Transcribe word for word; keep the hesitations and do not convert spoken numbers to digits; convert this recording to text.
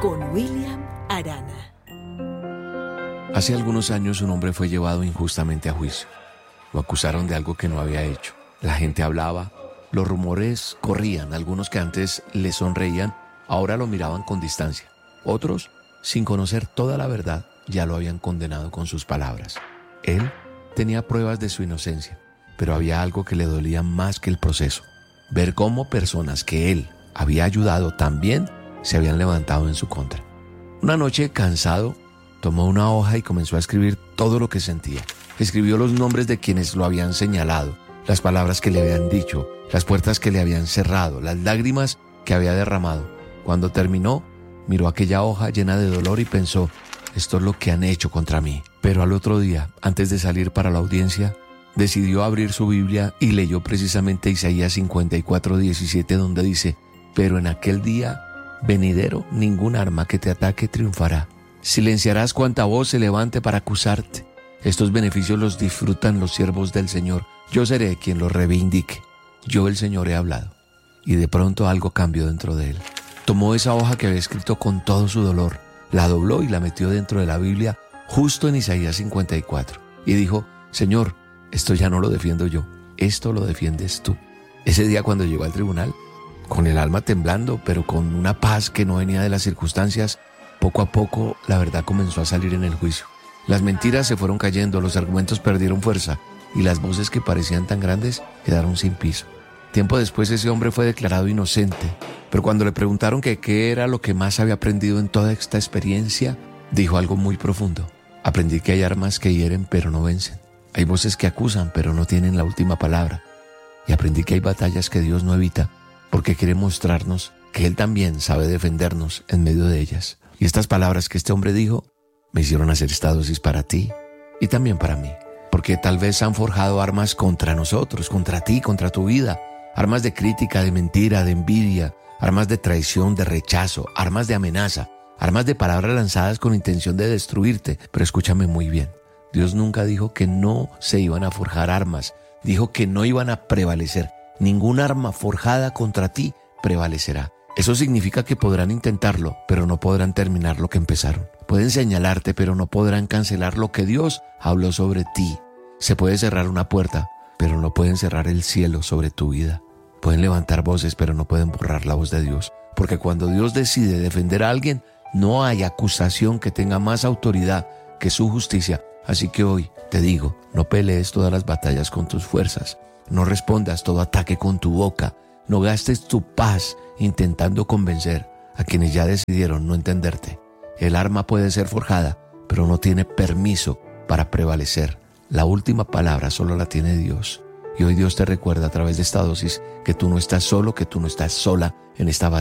con William Arana. Hace algunos años un hombre fue llevado injustamente a juicio. Lo acusaron de algo que no había hecho. La gente hablaba, los rumores corrían. Algunos que antes le sonreían, ahora lo miraban con distancia. Otros, sin conocer toda la verdad, ya lo habían condenado con sus palabras. Él tenía pruebas de su inocencia, pero había algo que le dolía más que el proceso. Ver cómo personas que él había ayudado también se habían levantado en su contra. Una noche, cansado, tomó una hoja y comenzó a escribir todo lo que sentía. Escribió los nombres de quienes lo habían señalado, las palabras que le habían dicho, las puertas que le habían cerrado, las lágrimas que había derramado. Cuando terminó, miró aquella hoja llena de dolor y pensó, esto es lo que han hecho contra mí. Pero al otro día, antes de salir para la audiencia, decidió abrir su Biblia y leyó precisamente Isaías cincuenta y cuatro, diecisiete, donde dice, pero en aquel día venidero ningún arma que te ataque triunfará. Silenciarás cuanta voz se levante para acusarte. Estos beneficios los disfrutan los siervos del Señor. Yo seré quien los reivindique. Yo el Señor he hablado. Y de pronto algo cambió dentro de él. Tomó esa hoja que había escrito con todo su dolor, la dobló y la metió dentro de la Biblia, justo en Isaías cincuenta y cuatro. Y dijo, Señor, esto ya no lo defiendo yo, esto lo defiendes tú. Ese día cuando llegó al tribunal, con el alma temblando, pero con una paz que no venía de las circunstancias, poco a poco la verdad comenzó a salir en el juicio. Las mentiras se fueron cayendo, los argumentos perdieron fuerza y las voces que parecían tan grandes quedaron sin piso. Tiempo después ese hombre fue declarado inocente, pero cuando le preguntaron que qué era lo que más había aprendido en toda esta experiencia, dijo algo muy profundo. Aprendí que hay armas que hieren pero no vencen. Hay voces que acusan pero no tienen la última palabra. Y aprendí que hay batallas que Dios no evita porque quiere mostrarnos que Él también sabe defendernos en medio de ellas. Y estas palabras que este hombre dijo me hicieron hacer esta dosis para ti y también para mí. Porque tal vez han forjado armas contra nosotros, contra ti, contra tu vida. Armas de crítica, de mentira, de envidia. Armas de traición, de rechazo. Armas de amenaza. Armas de palabras lanzadas con intención de destruirte. Pero escúchame muy bien. Dios nunca dijo que no se iban a forjar armas. Dijo que no iban a prevalecer. Ningún arma forjada contra ti prevalecerá. Eso significa que podrán intentarlo, pero no podrán terminar lo que empezaron. Pueden señalarte, pero no podrán cancelar lo que Dios habló sobre ti. Se puede cerrar una puerta, pero no pueden cerrar el cielo sobre tu vida. Pueden levantar voces, pero no pueden borrar la voz de Dios. Porque cuando Dios decide defender a alguien, no hay acusación que tenga más autoridad que su justicia. Así que hoy te digo, no pelees todas las batallas con tus fuerzas. No respondas todo ataque con tu boca. No gastes tu paz intentando convencer a quienes ya decidieron no entenderte. El arma puede ser forjada, pero no tiene permiso para prevalecer. La última palabra solo la tiene Dios. Y hoy Dios te recuerda a través de esta dosis que tú no estás solo, que tú no estás sola en esta batalla.